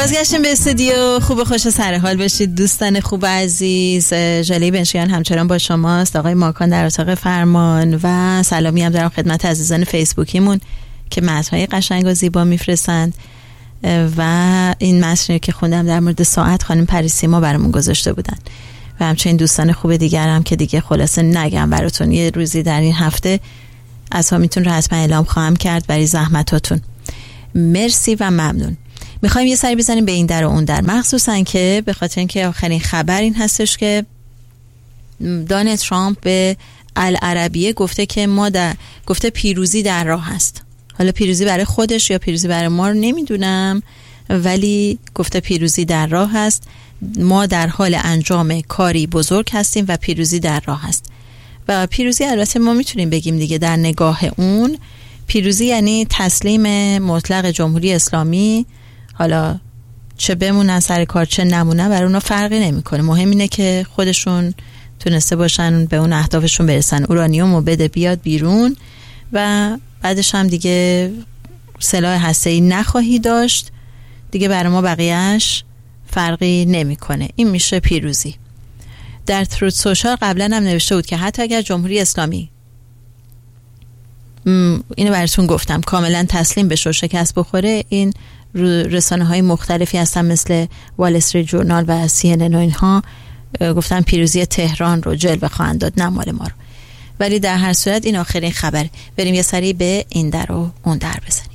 بازگشتیم به استودیو. خوب و خوش سر حال باشید دوستان خوب عزیز. ژاله بنشیان همچنان با شماست. آقای ماکان در اتاق فرمان و سلامی هم دارم خدمت عزیزان فیسبوکیمون که متن‌های قشنگ و زیبا میفرستند و این متنی که خوندم در مورد ساعت خانم پریسیما برامون گذاشته بودن و همچنین دوستان خوب دیگر هم که دیگه خلاصه نگم براتون. یه روزی در این هفته اسامیتون رو حتما اعلام خواهم کرد برای زحمتاتون. مرسی و ممنون. میخوایم یه سری بزنیم به این در و اون در، مخصوصا که به خاطر اینکه آخرین خبر این هستش که دونالد ترامپ به العربیه گفته که گفته پیروزی در راه است. حالا پیروزی برای خودش یا پیروزی برای ما رو نمیدونم، ولی گفته پیروزی در راه است. ما در حال انجام کاری بزرگ هستیم و پیروزی در راه است. و پیروزی البته ما میتونیم بگیم دیگه در نگاه اون پیروزی یعنی تسلیم مطلق جمهوری اسلامی، حالا چه بمونن سر کار چه نمونن برای اونا فرقی نمیکنه. مهم اینه که خودشون تونسته باشن به اون اهدافشون برسن. اورانیومو بده بیاد بیرون و بعدش هم دیگه سلاح هسته‌ای نخواهی داشت دیگه، برای ما بقیهش فرقی نمیکنه. این میشه پیروزی. در تروت سوشال قبلا هم نوشته بود که حتی اگر جمهوری اسلامی اینو براتون گفتم کاملا تسلیم بشه و شکست بخوره، این رسانه‌های مختلفی هستن مثل وال استریت جورنال و CNN و اینها گفتن پیروزی تهران رو جلوه خواهند داد، نه مال ما رو. ولی در هر صورت این آخرین خبر. بریم یه سری به این در و اون در بزنیم.